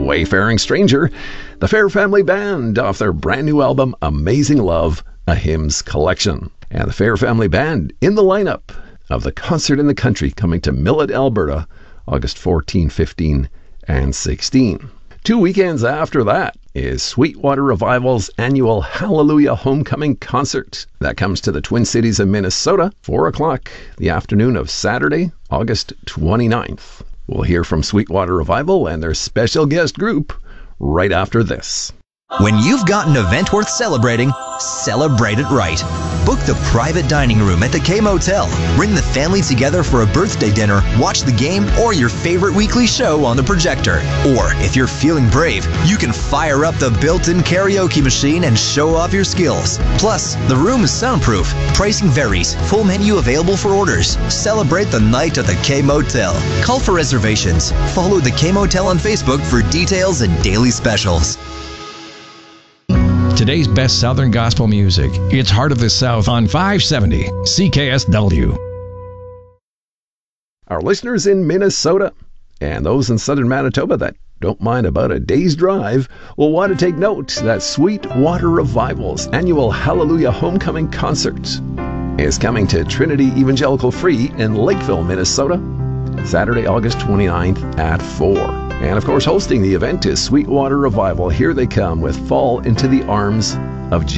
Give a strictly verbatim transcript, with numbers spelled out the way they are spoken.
Wayfaring Stranger, the Fair Family Band off their brand new album, Amazing Love, a Hymns Collection. And the Fair Family Band in the lineup of the Concert in the Country coming to Millet, Alberta, August fourteenth, fifteenth, and sixteenth. Two weekends after that is Sweetwater Revival's annual Hallelujah Homecoming Concert. That comes to the Twin Cities of Minnesota, four o'clock the afternoon of Saturday, August twenty-ninth. We'll hear from Sweetwater Revival and their special guest group right after this. When you've got an event worth celebrating, celebrate it right. Book the private dining room at the K-Motel. Bring the family together for a birthday dinner, watch the game, or your favorite weekly show on the projector. Or, if you're feeling brave, you can fire up the built-in karaoke machine and show off your skills. Plus, the room is soundproof. Pricing varies. Full menu available for orders. Celebrate the night at the K-Motel. Call for reservations. Follow the K-Motel on Facebook for details and daily specials. Today's best Southern gospel music. It's Heart of the South on five seventy C K S W. Our listeners in Minnesota and those in southern Manitoba that don't mind about a day's drive will want to take note that Sweetwater Revival's annual Hallelujah Homecoming Concert is coming to Trinity Evangelical Free in Lakeville, Minnesota, Saturday, August twenty-ninth at four. And of course, hosting the event is Sweetwater Revival. Here they come with Fall into the Arms of Jesus.